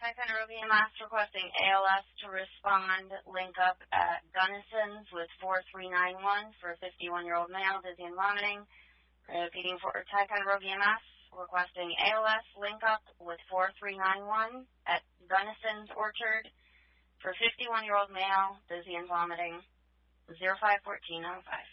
Ticonderoga EMS requesting ALS to respond. Link up at Gunnison's with 4391 for a 51-year-old male, dizzy and vomiting. Repeating for Ticonderoga EMS requesting ALS. Link up with 4391 at Gunnison's Orchard for a 51-year-old male, dizzy and vomiting. 051405.